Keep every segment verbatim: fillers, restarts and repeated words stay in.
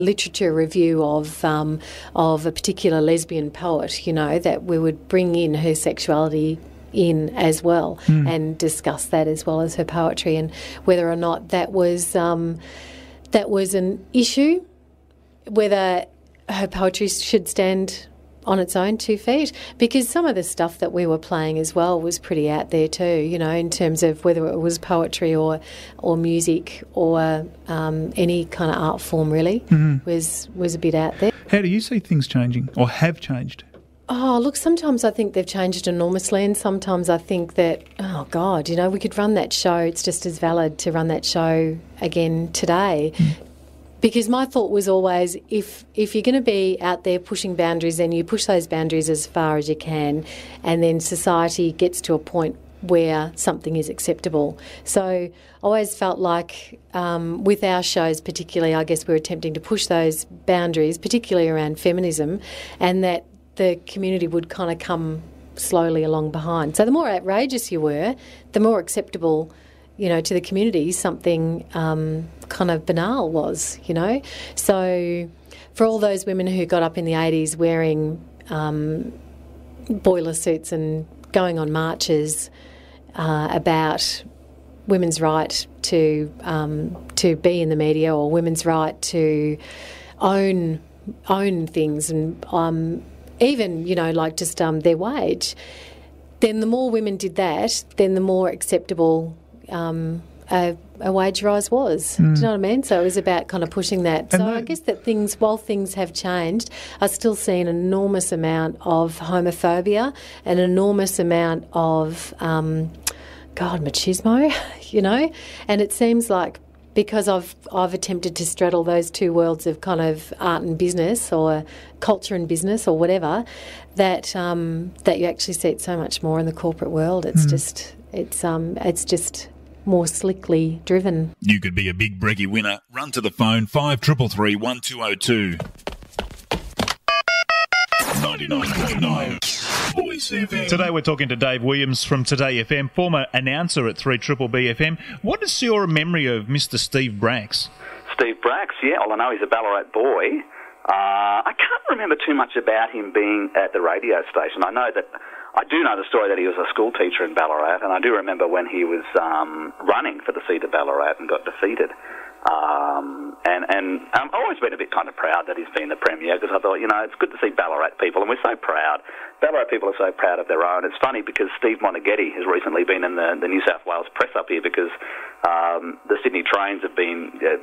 literature review of um, of a particular lesbian poet, you know, that we would bring in her sexuality in as well mm. and discuss that as well as her poetry, and whether or not that was um, that was an issue, whether her poetry should stand on its own two feet, because some of the stuff that we were playing as well was pretty out there too, you know, in terms of whether it was poetry or or music or um, any kind of art form really mm. was was a bit out there. How do you see things changing or have changed? Oh, look, sometimes I think they've changed enormously, and sometimes I think that, oh, God, you know, we could run that show. It's just as valid to run that show again today. Mm. Because my thought was always, if if you're going to be out there pushing boundaries, then you push those boundaries as far as you can, and then society gets to a point where something is acceptable. So I always felt like um, with our shows particularly, I guess we were attempting to push those boundaries, particularly around feminism, and that the community would kind of come slowly along behind. So the more outrageous you were, the more acceptable, you know, to the community, something um, kind of banal was, you know. So for all those women who got up in the eighties wearing um, boiler suits and going on marches uh, about women's right to um, to be in the media, or women's right to own own things, and um, even, you know, like just um, their wage, then the more women did that, then the more acceptable Um, a, a wage rise was. Mm. Do you know what I mean? So it was about kind of pushing that. And so that, I guess that things, while things have changed, I still see an enormous amount of homophobia, an enormous amount of, um, God, machismo, you know? And it seems like because I've I've attempted to straddle those two worlds of kind of art and business, or culture and business, or whatever, that um, that you actually see it so much more in the corporate world. It's mm. just it's um it's just more slickly driven. You could be a big breggy winner. Run to the phone, five triple three one two oh two. ninety-nine point nine. Today we're talking to Dave Williams from Today F M, former announcer at three Triple B F M. What is your memory of Mister Steve Bracks? Steve Bracks, yeah, well, I know he's a Ballarat boy. Uh, I can't remember too much about him being at the radio station. I know that I do know the story that he was a school teacher in Ballarat, and I do remember when he was um, running for the seat of Ballarat and got defeated. Um, and and um, I've always been a bit kind of proud that he's been the Premier, because I thought, you know, it's good to see Ballarat people, and we're so proud. Ballarat people are so proud of their own. It's funny because Steve Monaghetti has recently been in the, the New South Wales press up here because um, the Sydney trains have been uh,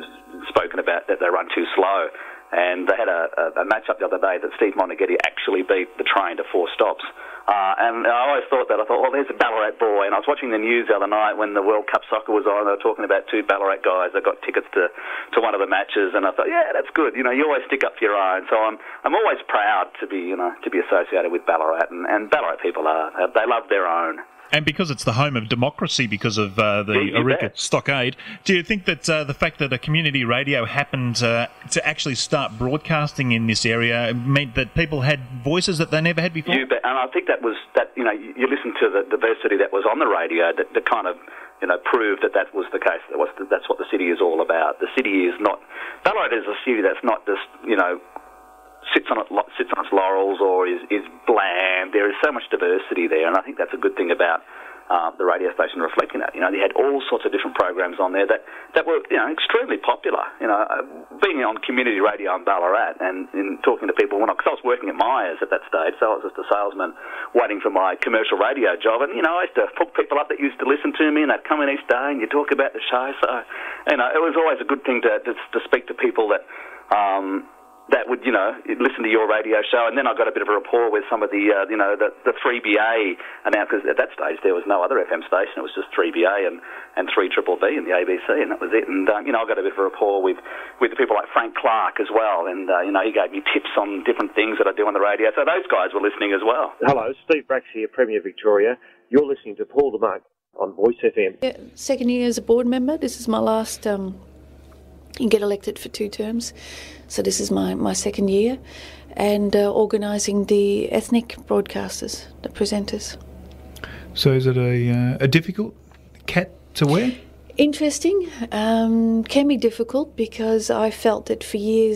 spoken about that they run too slow. And they had a, a, a match up the other day that Steve Monaghetti actually beat the train to four stops. Uh, and I always thought that. I thought, oh, there's a Ballarat boy. And I was watching the news the other night when the World Cup soccer was on. They were talking about two Ballarat guys that got tickets to, to one of the matches. And I thought, yeah, that's good. You know, you always stick up for your own. So I'm I'm always proud to be, you know, to be associated with Ballarat. And, and Ballarat people are, they love their own. And because it's the home of democracy, because of uh, the yeah, Eureka Stockade, do you think that uh, the fact that a community radio happened uh, to actually start broadcasting in this area meant that people had voices that they never had before? You bet. And I think that was, that, you know, you listen to the diversity that was on the radio that, that kind of, you know, proved that that was the case. That was the, that's what the city is all about. The city is not, Ballarat is a city that's not just, you know, sits on it, sits on its laurels or is, is bland. There is so much diversity there, and I think that's a good thing about uh, the radio station reflecting that. You know, they had all sorts of different programs on there that, that were, you know, extremely popular. You know, uh, being on community radio in Ballarat and in talking to people, when I, cause I was working at Myers at that stage, so I was just a salesman waiting for my commercial radio job, and, you know, I used to hook people up that used to listen to me, and they'd come in each day and you talk about the show. So, you know, it was always a good thing to, to, to speak to people that, um, that would, you know, listen to your radio show. And then I got a bit of a rapport with some of the, uh, you know, the, the three B A announcers. At that stage, there was no other F M station. It was just three B A and, and three Triple B and the A B C, and that was it. And, um, you know, I got a bit of a rapport with, with people like Frank Clark as well. And, uh, you know, he gave me tips on different things that I do on the radio. So those guys were listening as well. Hello, Steve Bracks here, Premier Victoria. You're listening to Paul the Mug on Voice F M. Yeah, second year as a board member. This is my last... Um You get elected for two terms, so this is my, my second year, and uh, organising the ethnic broadcasters, the presenters. So is it a, uh, a difficult cat to wear? Interesting, um, can be difficult because I felt that for years